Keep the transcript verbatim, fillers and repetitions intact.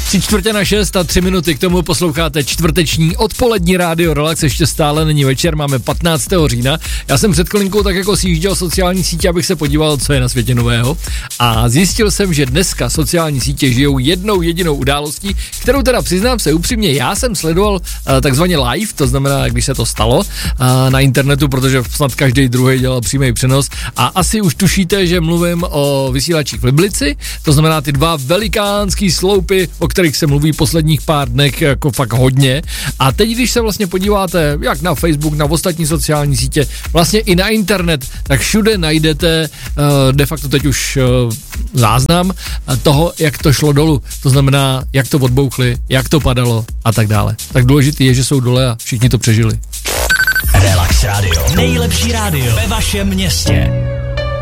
Tři čtvrtě na šest a tři minuty k tomu posloucháte čtvrteční odpolední rádio Relax, ještě stále není večer, máme patnáctého října. Já jsem před chvilinkou tak jako sjížděl sociální sítě, abych se podíval, co je na světě nového, a zjistil jsem, že dneska sociální sítě žijou jednou jedinou událostí, kterou teda přiznám se upřímně, já jsem sledoval uh, takzvaně live, to znamená, když se to stalo uh, na internetu, protože snad každý druhý dělal přímý přenos, a asi už tušíte, že mluvím o vysílačích v Liblici, to znamená ty dva velikánský sloupy, o kterých se mluví posledních pár dnech jako fakt hodně. A teď, když se vlastně podíváte jak na Facebook, na ostatní sociální sítě, vlastně i na internet, tak všude najdete uh, de facto teď už uh, záznam toho, jak to šlo dolů. To znamená, jak to odbouchli, jak to padalo a tak dále. Tak důležitý je, že jsou dole a všichni to přežili. Relax Radio. Nejlepší rádio ve vašem městě.